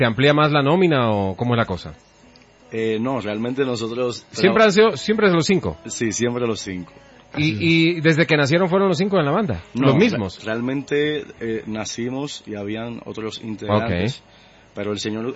¿Se amplía más la nómina o cómo es la cosa? No, realmente nosotros... ¿Siempre es los 5? Sí, siempre los 5. ¿Y desde que nacieron fueron los 5 en la banda? No, ¿los mismos? Realmente nacimos y habían otros integrantes, pero el Señor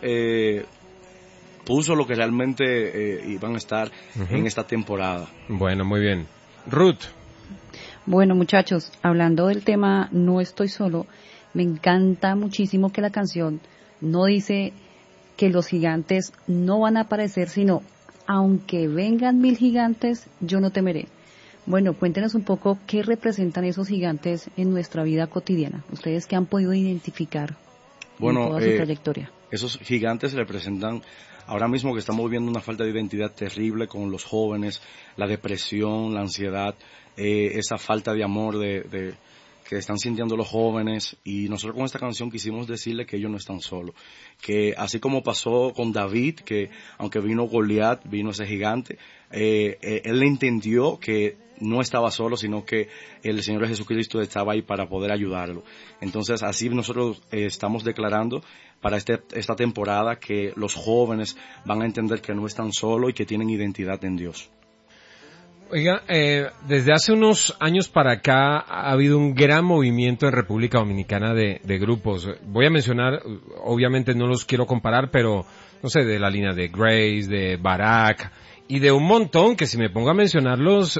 puso lo que realmente iban a estar en esta temporada. Bueno, muy bien. Ruth. Bueno, muchachos, hablando del tema No estoy solo, me encanta muchísimo que la canción no dice que los gigantes no van a aparecer, sino aunque vengan 1000 gigantes, yo no temeré. Bueno, cuéntenos un poco qué representan esos gigantes en nuestra vida cotidiana, ustedes que han podido identificar en toda su trayectoria. Esos gigantes representan, ahora mismo que estamos viviendo una falta de identidad terrible con los jóvenes, la depresión, la ansiedad, esa falta de amor que están sintiendo los jóvenes, y nosotros con esta canción quisimos decirle que ellos no están solos, que así como pasó con David, que aunque vino Goliat, vino ese gigante, él entendió que no estaba solo, sino que el Señor Jesucristo estaba ahí para poder ayudarlo. Entonces así nosotros estamos declarando para esta temporada que los jóvenes van a entender que no están solos y que tienen identidad en Dios. Oiga, desde hace unos años para acá ha habido un gran movimiento en República Dominicana de grupos. Voy a mencionar, obviamente no los quiero comparar, pero no sé, de la línea de Grace, de Barak y de un montón que si me pongo a mencionarlos,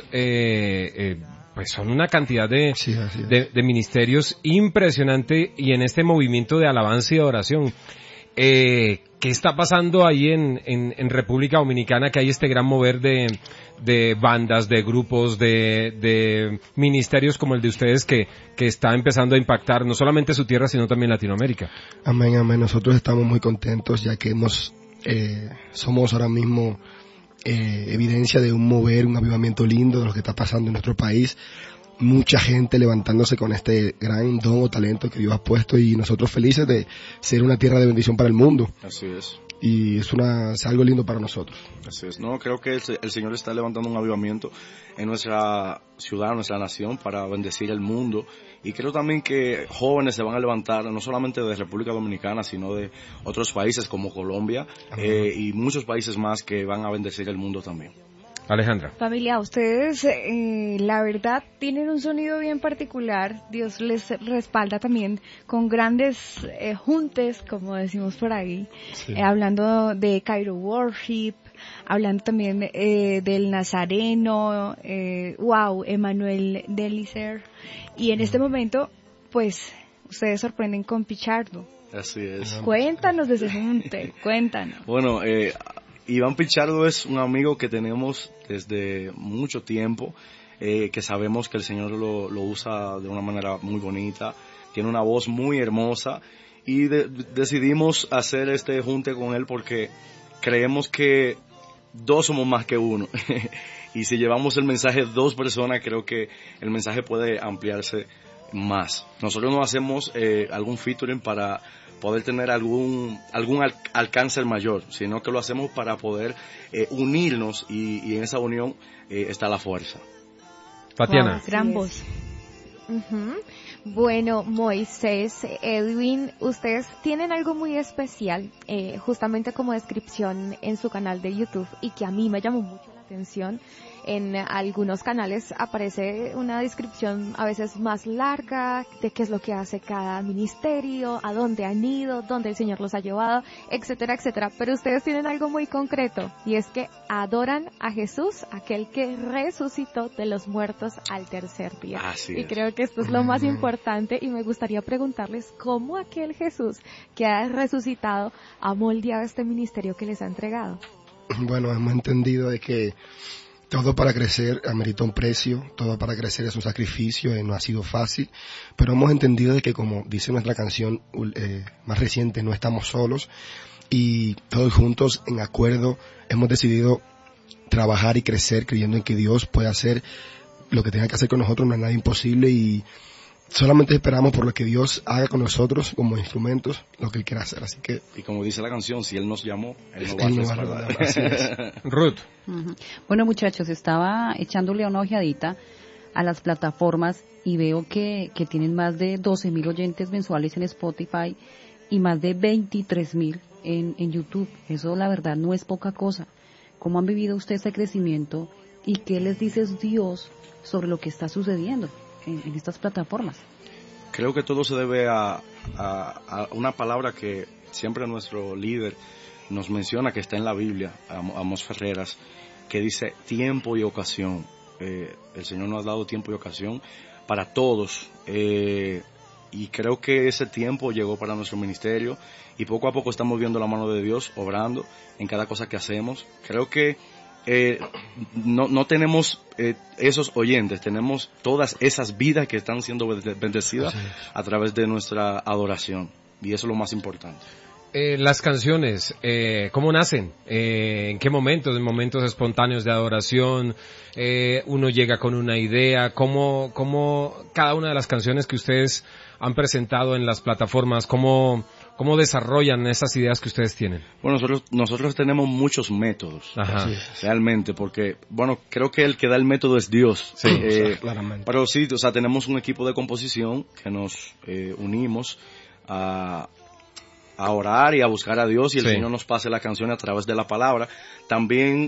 pues son una cantidad de ministerios impresionante, y en este movimiento de alabanza y de oración. ¿Qué está pasando ahí en República Dominicana, que hay este gran mover de bandas, de grupos, de ministerios como el de ustedes que está empezando a impactar no solamente su tierra, sino también Latinoamérica? Amén, amén. Nosotros estamos muy contentos, ya que somos ahora mismo evidencia de un mover, un avivamiento lindo de lo que está pasando en nuestro país. Mucha gente levantándose con este gran don o talento que Dios ha puesto, y nosotros felices de ser una tierra de bendición para el mundo. Así es. Y es algo lindo para nosotros. Así es. No, creo que el Señor está levantando un avivamiento en nuestra ciudad, en nuestra nación, para bendecir el mundo. Y creo también que jóvenes se van a levantar, no solamente de República Dominicana, sino de otros países como Colombia, y muchos países más que van a bendecir el mundo también. Alejandra. Familia, ustedes la verdad tienen un sonido bien particular. Dios les respalda también con grandes juntes, como decimos por ahí, hablando de Cairo Worship, hablando también del Nazareno, Emmanuel Delicer, y en este momento pues ustedes sorprenden con Pichardo. Así es. Cuéntanos de ese junte, cuéntanos. Bueno, Iván Pichardo es un amigo que tenemos desde mucho tiempo, que sabemos que el Señor lo usa de una manera muy bonita, tiene una voz muy hermosa, y decidimos hacer este junte con él porque creemos que dos somos más que uno. Y si llevamos el mensaje 2 personas, creo que el mensaje puede ampliarse más. Nosotros no hacemos algún featuring para poder tener algún alcance mayor, sino que lo hacemos para poder unirnos, y en esa unión está la fuerza. Tatiana. Wow, gran voz. Bueno, Moisés, Edwin, ustedes tienen algo muy especial, justamente como descripción en su canal de YouTube, y que a mí me llamó mucho la atención. En algunos canales aparece una descripción a veces más larga de qué es lo que hace cada ministerio, a dónde han ido, dónde el Señor los ha llevado, etcétera, etcétera. Pero ustedes tienen algo muy concreto, y es que adoran a Jesús, aquel que resucitó de los muertos al tercer día. Así y es. creo que esto es lo más importante, y me gustaría preguntarles cómo aquel Jesús que ha resucitado ha moldeado este ministerio que les ha entregado. Bueno, hemos entendido de que todo para crecer amerita un precio, todo para crecer es un sacrificio, no ha sido fácil, pero hemos entendido de que, como dice nuestra canción más reciente, no estamos solos, y todos juntos en acuerdo hemos decidido trabajar y crecer creyendo en que Dios puede hacer lo que tenga que hacer con nosotros, no es nada imposible, y solamente esperamos por lo que Dios haga con nosotros como instrumentos, lo que Él quiera hacer. Así que, y como dice la canción, si Él nos llamó, Él no va a respaldar. Así es. Ruth. Bueno, muchachos, estaba echándole una ojeadita a las plataformas y veo que tienen más de 12,000 oyentes mensuales en Spotify y más de 23,000 en YouTube. Eso la verdad no es poca cosa. ¿Cómo han vivido ustedes ese crecimiento y qué les dice Dios sobre lo que está sucediendo en estas plataformas? Creo que todo se debe a una palabra que siempre nuestro líder nos menciona, que está en la Biblia, Amos Ferreras, que dice tiempo y ocasión. El Señor nos ha dado tiempo y ocasión para todos, y creo que ese tiempo llegó para nuestro ministerio, y poco a poco estamos viendo la mano de Dios obrando en cada cosa que hacemos. Creo que no tenemos esos oyentes, tenemos todas esas vidas que están siendo bendecidas a través de nuestra adoración, y eso es lo más importante. Las canciones, ¿cómo nacen? ¿En qué momentos? ¿En momentos espontáneos de adoración? ¿Uno llega con una idea? ¿Cómo cada una de las canciones que ustedes han presentado en las plataformas, cómo desarrollan esas ideas que ustedes tienen? Bueno, nosotros tenemos muchos métodos, realmente, porque, bueno, creo que el que da el método es Dios. Sí, claramente. Pero sí, o sea, tenemos un equipo de composición que nos unimos a orar y a buscar a Dios, y el Señor nos pase la canción a través de la palabra. También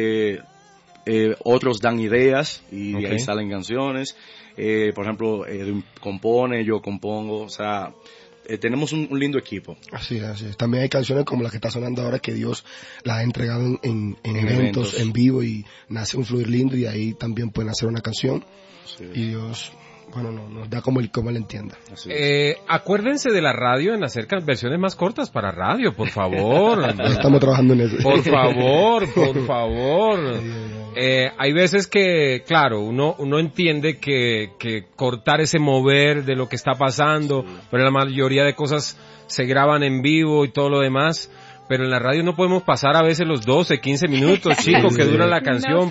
otros dan ideas y de ahí salen canciones. Por ejemplo, Edwin compone, yo compongo, o sea, tenemos un lindo equipo. Así es. También hay canciones como la que está sonando ahora, que Dios las ha entregado en eventos en vivo, y nace un fluir lindo, y de ahí también pueden hacer una canción. Sí. Y Dios, bueno, nos da como él entienda. Acuérdense de la radio en hacer versiones más cortas para radio, por favor. Estamos trabajando en eso. Por favor. Hay veces que, claro, uno entiende que cortar ese mover de lo que está pasando, pero la mayoría de cosas se graban en vivo y todo lo demás. Pero en la radio no podemos pasar a veces los 12, 15 minutos, chicos, que dura la canción.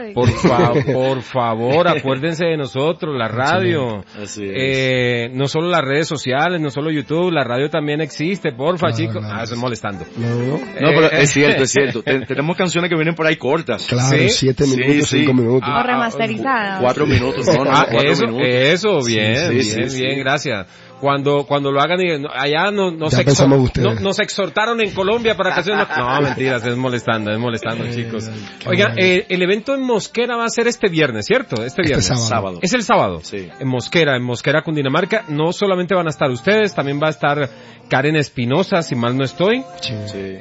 Por favor, acuérdense de nosotros, la radio. Así es. No solo las redes sociales, no solo YouTube, la radio también existe, porfa, chicos. Estoy molestando. No, pero es cierto. Tenemos canciones que vienen por ahí cortas. Claro, 7 minutos, 5 minutos. O remasterizadas. 4 minutos, no, 4 minutos. Eso, bien, gracias. Cuando lo hagan, allá nos exhortaron en Colombia para canciones. No, mentiras, es molestando, chicos. Oiga, el evento en Mosquera va a ser este viernes, ¿cierto? Este viernes. Sábado. ¿Es el sábado? Sí. En Mosquera, Cundinamarca. No solamente van a estar ustedes, también va a estar Karen Espinosa, si mal no estoy. Sí.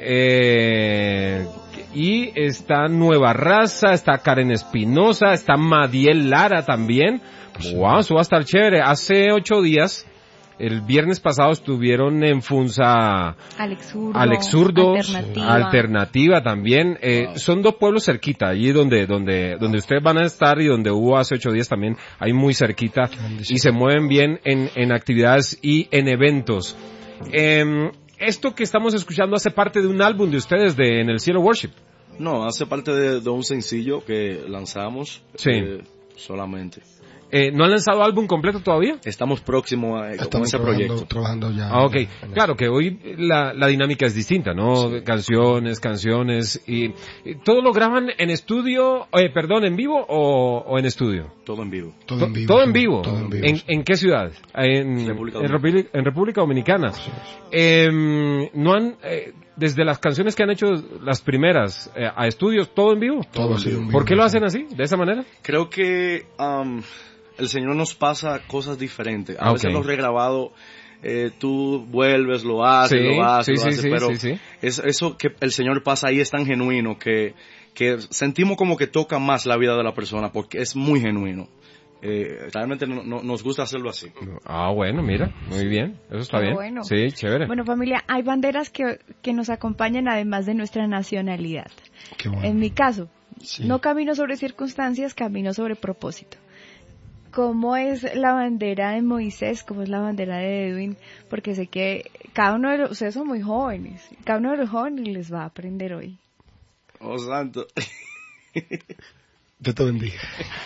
Y está Nueva Raza, está Karen Espinosa, está Madiel Lara también. Wow, eso va a estar chévere. Hace 8 días, el viernes pasado, estuvieron en Funza Alex Zurdo, Alternativa también. Son 2 pueblos cerquita, allí donde ustedes van a estar, y donde hubo hace 8 días también, ahí muy cerquita, y se mueven bien en actividades y en eventos. Esto que estamos escuchando hace parte de un álbum de ustedes En el Cielo Worship. No, hace parte de un sencillo que lanzamos solamente. ¿No han lanzado álbum completo todavía? Estamos próximos con ese proyecto. Trabajando ya. Okay. Claro que hoy la dinámica es distinta, ¿no? Sí. Canciones y todo lo graban en estudio, en vivo o en estudio. Todo en vivo. Todo en vivo. ¿En qué ciudad? En República Dominicana. Sí. ¿No han desde las canciones que han hecho las primeras a estudios, todo en vivo? Todo así en vivo. ¿Por qué lo hacen así, de esa manera? Creo que el Señor nos pasa cosas diferentes. A veces los regrabados, tú vuelves, lo haces, pero eso que el Señor pasa ahí es tan genuino que sentimos como que toca más la vida de la persona, porque es muy genuino. Realmente nos gusta hacerlo así. Bueno, mira, muy bien, eso está bien. Bueno. Sí, chévere. Bueno, familia, hay banderas que nos acompañan además de nuestra nacionalidad. Qué bueno. En mi caso, no camino sobre circunstancias, camino sobre propósito. ¿Cómo es la bandera de Moisés? ¿Cómo es la bandera de Edwin? Porque sé que cada uno de ustedes son muy jóvenes. Cada uno de los jóvenes les va a aprender hoy. Oh, santo. Dios te bendiga.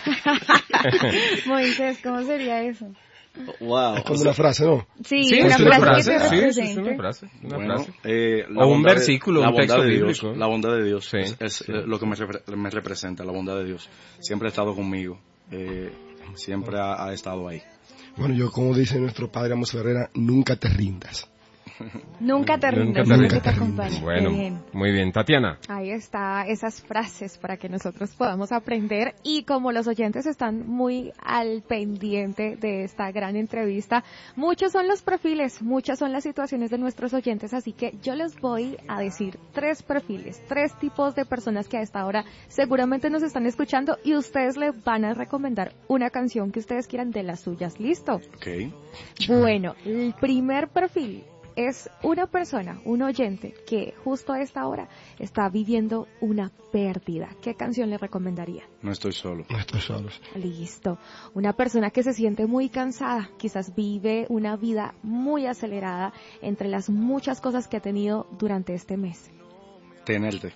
Moisés, ¿cómo sería eso? Wow. Es como una frase, ¿no? Sí, una frase que te Sí, represente. es una frase. O un versículo, un texto bíblico. La bondad de Dios es lo que me representa, la bondad de Dios. Siempre ha estado conmigo. Siempre ha estado ahí. Bueno, yo, como dice nuestro padre Amos Ferreira, nunca te rindas. Nunca te rindes, nunca te acompaña. Bueno, muy bien. Tatiana. Ahí está, esas frases para que nosotros podamos aprender, y como los oyentes están muy al pendiente de esta gran entrevista, muchos son los perfiles, muchas son las situaciones de nuestros oyentes, así que yo les voy a decir 3 perfiles, 3 tipos de personas que a esta hora seguramente nos están escuchando y ustedes le van a recomendar una canción que ustedes quieran de las suyas. ¿Listo? Okay. Bueno, el primer perfil es una persona, un oyente, que justo a esta hora está viviendo una pérdida. ¿Qué canción le recomendaría? No estoy solo. No estoy solo. Listo. Una persona que se siente muy cansada, quizás vive una vida muy acelerada entre las muchas cosas que ha tenido durante este mes. Tenerte.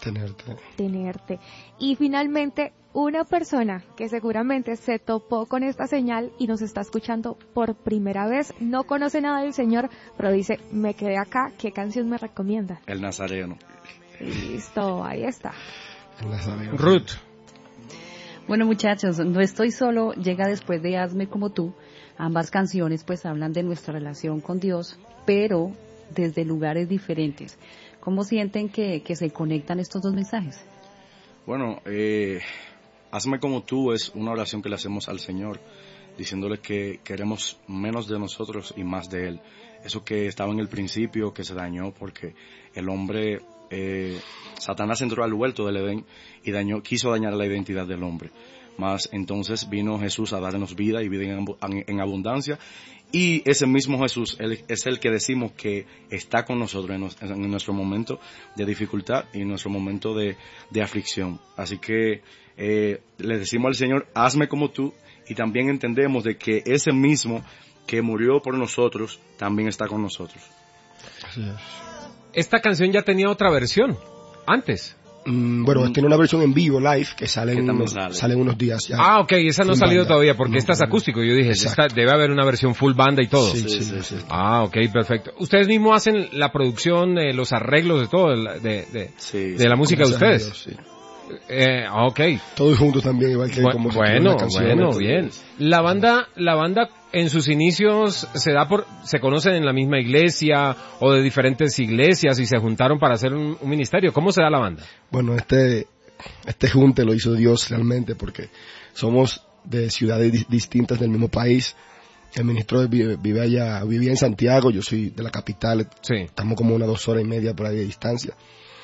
Y finalmente, una persona que seguramente se topó con esta señal y nos está escuchando por primera vez, no conoce nada del Señor, pero dice, me quedé acá, ¿qué canción me recomienda? El Nazareno. Listo, ahí está. El Nazareno. Ruth. Bueno, muchachos, No estoy solo llega después de Hazme como tú. Ambas canciones pues hablan de nuestra relación con Dios, pero desde lugares diferentes. ¿Cómo sienten que se conectan estos dos mensajes? Bueno, Hazme como tú es una oración que le hacemos al Señor, diciéndole que queremos menos de nosotros y más de Él. Eso que estaba en el principio, que se dañó porque el hombre, Satanás entró al huerto del Edén y quiso dañar la identidad del hombre. Mas entonces vino Jesús a darnos vida y vida en abundancia. Y ese mismo Jesús es el que decimos que está con nosotros en nuestro momento de dificultad y en nuestro momento de aflicción. Así que le decimos al Señor, hazme como tú, y también entendemos de que ese mismo que murió por nosotros también está con nosotros. Así es. Esta canción ya tenía otra versión antes. Bueno, tiene una versión en vivo, live, que sale en unos días ya. Ah, ok, esa no ha salido todavía porque esta es acústico. Yo dije, debe haber una versión full banda y todo. Sí. Ah, ok, perfecto. ¿Ustedes mismos hacen la producción, los arreglos de todo, de la música de ustedes? Dios, sí. Ok. Todos juntos también, igual que como bueno, bien. La banda en sus inicios se conocen en la misma iglesia o de diferentes iglesias y se juntaron para hacer un ministerio. ¿Cómo se da la banda? Bueno, este junte lo hizo Dios realmente, somos de ciudades distintas del mismo país. El ministro vivía en Santiago, yo soy de la capital, sí. Estamos como 2 horas y media por ahí de distancia.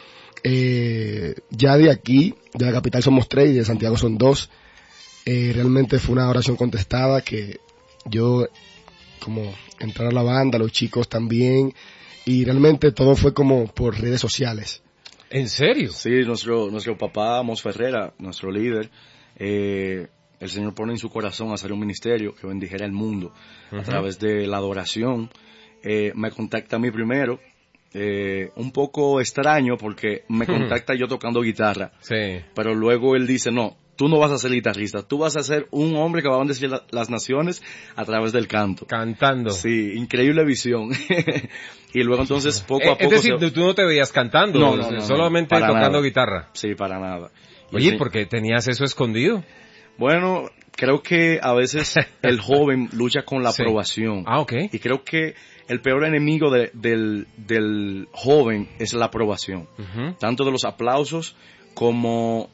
Ya de aquí, de la capital somos 3 y de Santiago son 2. Realmente fue una oración contestada que yo, como entrar a la banda, los chicos también, y realmente todo fue como por redes sociales. ¿En serio? Sí, nuestro papá, Amos Ferrera, nuestro líder, el Señor pone en su corazón hacer un ministerio que bendijera el mundo a través de la adoración. Me contacta a mí primero, un poco extraño porque me contacta yo tocando guitarra, sí. Pero luego él dice, no, tú no vas a ser guitarrista, tú vas a ser un hombre que va a bendecir las naciones a través del canto. Cantando. Sí, increíble visión. Y luego entonces poco a poco... Es decir, tú no te veías cantando, no, solamente tocando nada. Guitarra. Sí, para nada. Oye, ¿por qué tenías eso escondido? Bueno, creo que a veces el joven lucha con la aprobación. Ah, ok. Y creo que el peor enemigo del joven es la aprobación. Tanto de los aplausos como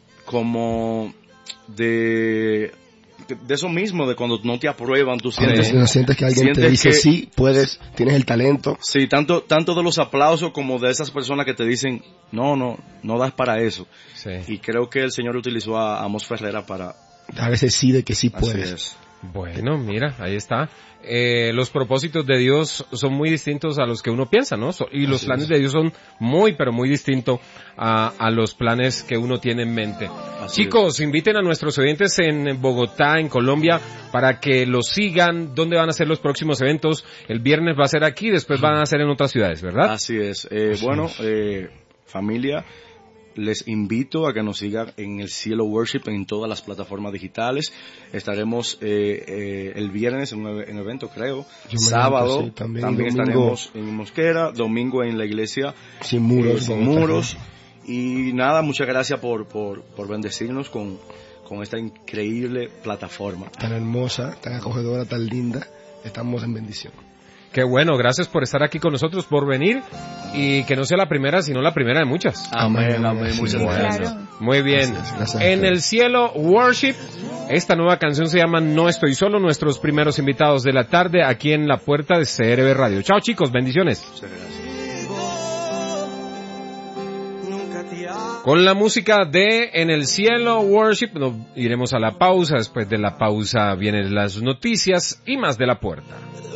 de eso mismo, de cuando no te aprueban, tú sientes que alguien te dice sí, puedes, tienes el talento. Sí, tanto de los aplausos como de esas personas que te dicen no das para eso. Sí. Y creo que el Señor utilizó a Amos Ferrera para dar ese sí de que sí puedes. Así es. Bueno, mira, ahí está. Los propósitos de Dios son muy distintos a los que uno piensa, ¿no? Y los planes de Dios son muy, pero muy distintos a los planes que uno tiene en mente. Chicos, inviten a nuestros oyentes en Bogotá, en Colombia, para que los sigan. ¿Dónde van a ser los próximos eventos? El viernes va a ser aquí, después van a ser en otras ciudades, ¿verdad? Así es. Familia, les invito a que nos sigan en el Cielo Worship en todas las plataformas digitales. Estaremos el viernes en un evento, creo. Sábado también estaremos en Mosquera. Domingo en la iglesia Sin Muros. Y nada, muchas gracias por bendecirnos con esta increíble plataforma. Tan hermosa, tan acogedora, tan linda. Estamos en bendición. Qué bueno, gracias por estar aquí con nosotros, por venir, y que no sea la primera, sino la primera de muchas. Amén, amén, muchas gracias. Claro. Muy bien. Gracias. En el cielo, Worship. Esta nueva canción se llama No Estoy Solo, nuestros primeros invitados de la tarde aquí en la puerta de CRB Radio. Chao chicos, bendiciones. Muchas gracias. Con la música de En el cielo, Worship, iremos a la pausa. Después de la pausa vienen las noticias y más de la puerta.